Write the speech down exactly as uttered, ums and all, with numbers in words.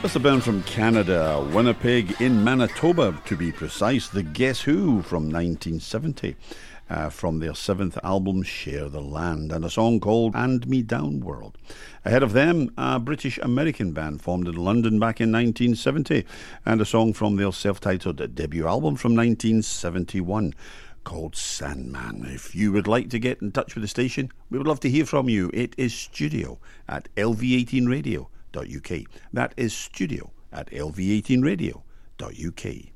That's a band from Canada, Winnipeg in Manitoba to be precise, the Guess Who from nineteen seventy, uh, from their seventh album Share the Land, and a song called Hand Me Down World. Ahead of them, a British-American band formed in London back in nineteen seventy, and a song from their self-titled debut album from nineteen seventy-one. Called Sandman. If you would like to get in touch with the station, we would love to hear from you. It is studio at L V eighteen radio dot U K. That is studio at L V eighteen radio dot U K.